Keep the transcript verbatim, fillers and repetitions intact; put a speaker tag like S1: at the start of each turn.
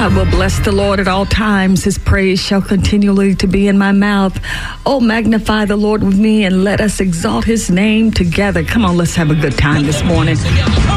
S1: I will bless the Lord at all times. His praise shall continually to be in my mouth. Oh, magnify the Lord with me and let us exalt his name together. Come on, let's have a good time this morning.